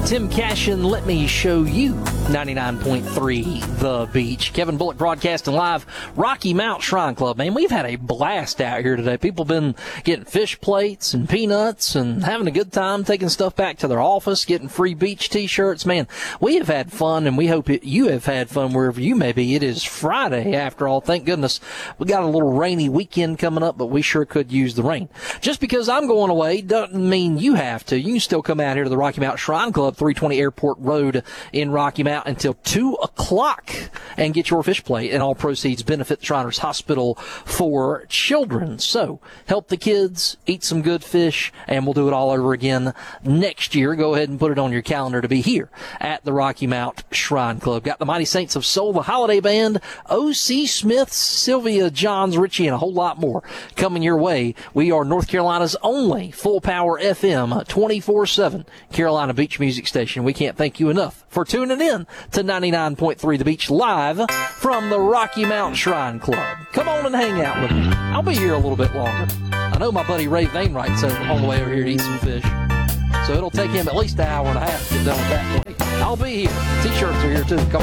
Tim Cashin, let me show you 99.3 The Beach. Kevin Bullock broadcasting live, Rocky Mount Shrine Club. Man, we've had a blast out here today. People been getting fish plates and peanuts and having a good time, taking stuff back to their office, getting free beach t-shirts. Man, we have had fun, and we hope you have had fun wherever you may be. It is Friday, after all. Thank goodness we got a little rainy weekend coming up, but we sure could use the rain. Just because I'm going away doesn't mean you have to. You can still come out here to the Rocky Mount Shrine Club, 320 Airport Road in Rocky Mount until 2 o'clock and get your fish plate, and all proceeds benefit the Shriners Hospital for Children. So help the kids, eat some good fish, and we'll do it all over again next year. Go ahead and put it on your calendar to be here at the Rocky Mount Shrine Club. Got the Mighty Saints of Soul, the Holiday Band, O.C. Smith, Sylvia Johns, Richie, and a whole lot more coming your way. We are North Carolina's only full power FM 24/7 Carolina Beach music station. We can't thank you enough for tuning in to 99.3 The Beach, live from the Rocky Mount Shrine Club. Come on and hang out with me. I'll be here a little bit longer. I know my buddy Ray Vainwright's on the way over here to eat some fish, so it'll take him at least an hour and a half to get done with that point. I'll be here. T-shirts are here too. Come on.